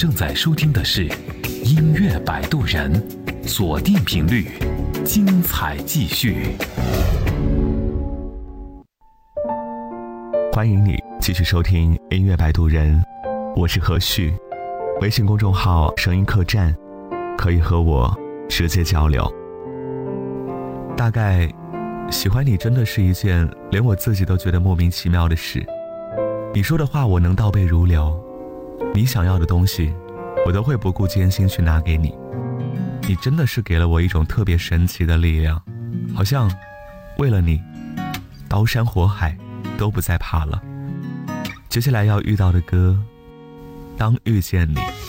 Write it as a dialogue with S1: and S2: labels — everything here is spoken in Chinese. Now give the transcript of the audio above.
S1: 正在收听的是音乐摆渡人，锁定频率，精彩继续。
S2: 欢迎你继续收听音乐摆渡人，我是何旭。微信公众号声音客栈，可以和我直接交流。大概喜欢你真的是一件连我自己都觉得莫名其妙的事。你说的话我能倒背如流，你想要的东西我都会不顾艰辛去拿给你。你真的是给了我一种特别神奇的力量，好像为了你刀山火海都不再怕了。接下来要遇到的歌，当遇见你。